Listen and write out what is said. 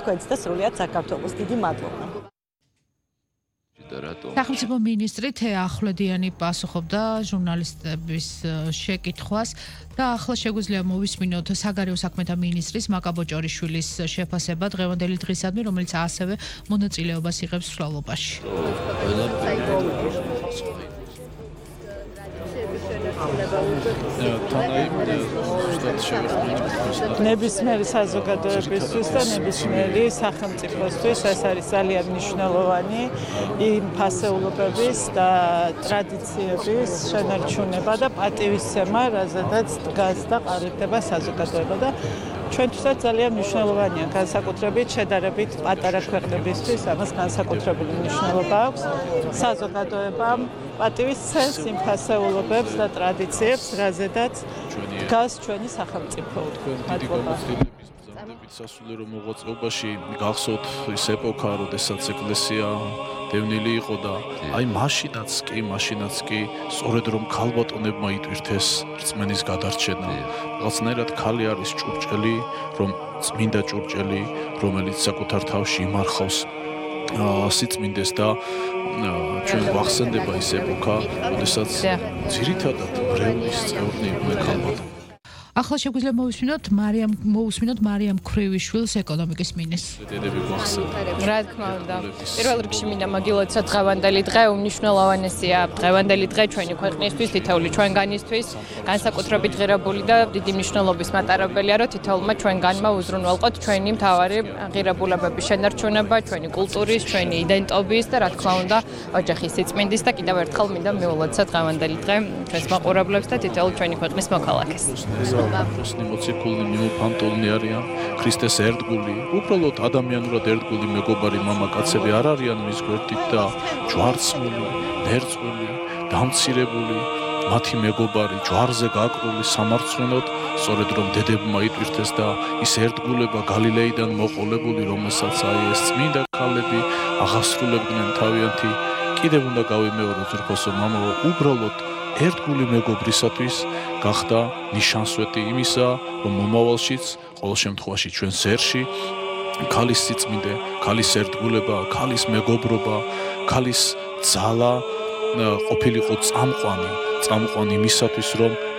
თქვენც და სრულიად საქართველოს. დიდი მადლობა. სახელმწიფო მინისტრი თეა ახვლედიანი პასუხობდა ჟურნალისტების შეკითხვას და ახლა შეგვიძლია მოვისმინოთ საგარეო საქმეთა მინისტრის მაკა ბოჭორიშვილის შეფასება დღევანდელი დღისადმი, რომელიც ასევე მონაწილეობას იღებს მსვლელობაში. ნებისმიერი საზოგადოებისთვის და ნებისმიერი სახელმწიფოსთვის ეს არის ძალიან მნიშვნელოვანი იმ ფასეულობების და ტრადიციების შენარჩუნება და პატივისცემა, რაზედაც დგას და ყალიბდება საზოგადოება და ჩვენთვისაც ძალიან მნიშვნელოვანია, განსაკუთრებით შედარებით პატარა ქვეყნებისთვის, ამას განსაკუთრებული მნიშვნელობა აქვს საზოგადოებამ პატივისცემს იმ ფასეულობებს და ტრადიციებს, რაზედაც დგას ჩვენი სახელმწიფო. მადლობა. სასულიერო მოღვაწეობაში გახსოვთ ის ეპოქა, როდესაც ეკლესია დევნილი იყო და აი მაშინაც კი სწორედ რომ ქალბატონებმა იტვირთეს რწმენის გადარჩენა. რაღაცნაირად ქალი არის ჭურჭელი, რომ წმინდა ჭურჭელი, რომელიც საკუთარ თავში იმარხავს სიწმინდეს და ჩვენ გვახსენდება ის ეპოქა, როდესაც ძირითადად ბრევნის წევრნი იყვნენ ქალბატონები. ახლა შეგვიძლია მოვუსმინოთ მარიამ ქრივიშვილს ეკონომიკის მინისტრს. რა თქმა უნდა. პირველ რიგში მინდა მაგილოცოთ დღევანდელი დღე უმნიშვნელოვანესია. დღევანდელი დღე ჩვენი ქვეყნისთვის, თითოეული ჩვენგანისთვის, განსაკუთრებით ღირებული და დიდი მნიშვნელობის მატარებელია, რომ თითოეულმა ჩვენგანმა უზრუნველყოთ ჩვენი მთავარი ღირებულებების შენარჩუნება, ჩვენი კულტურის, ჩვენი იდენტობის და რა თქმა უნდა, ოჯახის სიწმინდის და კიდევ ერთხელ მინდა მიულოცოთ დღევანდელი დღე ჩვენს მაყურებლებს და თითოეულ ჩვენი ქვეყნის მოქალაქეს. Prosni mocirkulni მიმოფანტულნი არიან ქრისტეს ერთგული, უბრალოდ ადამიანურად ერთგული მეგობარი მამაკაცები არ არიან მის გვერდით და ჯვარცმული, ნერწყვილი, დამცირებული, მათი მეგობარი ჯვარზე გაკრული სამარცხვინოდ, სწორედ რომ დედებმა იტვირთეს და ის ერთგულება გალილეიდან მოყოლებული, რომელსაც აი ეს წმინდა ქალები აღასრულებდნენ თავიანთი, კიდევ უნდა გავიმეორო ძრფოსო მამაო, უბრალოდ ერთგული მეგობრისათვის გახდა ნიშანსვეტი იმისა, რომ მომავალშიც, ყოველ შემთხვევაში ჩვენ სერში, ქალის სიწმინდე, ქალის ერთგულება, ქალის მეგობრობა, ქალის ძალა ყოფილიყო წამყვანი იმისათვის, რომ